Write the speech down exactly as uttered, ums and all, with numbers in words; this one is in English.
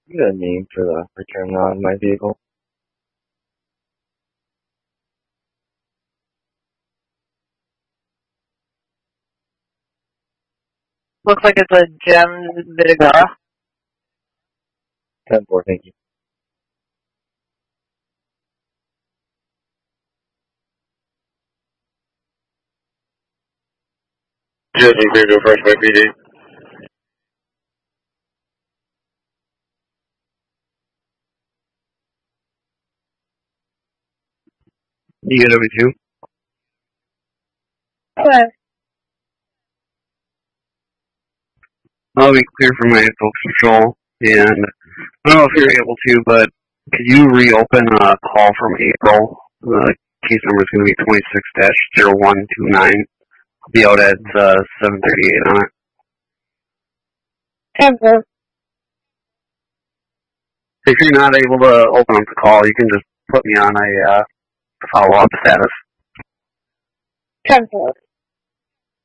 The name for the return on my vehicle. Looks like it's a Gem Vitagara. ten four, thank you. Just clear to Fresh by P D. You get over two? Okay. I'll be clear for my folks patrol, and I don't know if you're able to, but could you reopen a call from April? The case number is going to be twenty-six dash zero one two nine. I'll be out at uh, seven thirty-eight on it. ten four. If you're not able to open up the call, you can just put me on a uh, follow-up status. ten four.